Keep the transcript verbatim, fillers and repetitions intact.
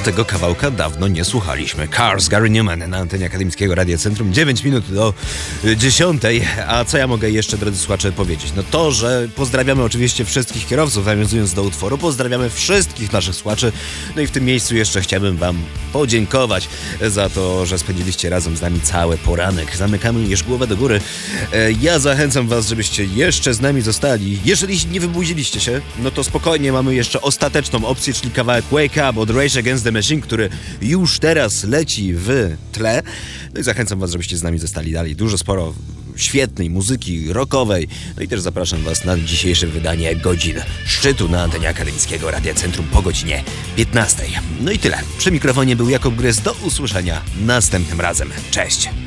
tego kawałka dawno nie słuchaliśmy. Cars, Gary Numan na antenie Akademickiego Radia Centrum. dziewięć minut do dziesiątej. A co ja mogę jeszcze, drodzy słuchacze, powiedzieć? No to, że pozdrawiamy oczywiście wszystkich kierowców, nawiązując do utworu. Pozdrawiamy wszystkich naszych słuchaczy. No i w tym miejscu jeszcze chciałbym wam podziękować za to, że spędziliście razem z nami cały poranek. Zamykamy już głowę do góry. Ja zachęcam was, żebyście jeszcze z nami zostali. Jeżeli nie wybudziliście się, no to spokojnie, mamy jeszcze ostateczną opcję, czyli kawałek Wake Up od Rage Against the Machine, który już teraz leci w tle. No i zachęcam was, żebyście z nami zostali dalej. Dużo, sporo świetnej muzyki rockowej. No i też zapraszam was na dzisiejsze wydanie Godzin Szczytu na antenie Akademickiego Radia Centrum po godzinie piętnastej. No i tyle. Przy mikrofonie był Jakub Gryz. Do usłyszenia następnym razem. Cześć!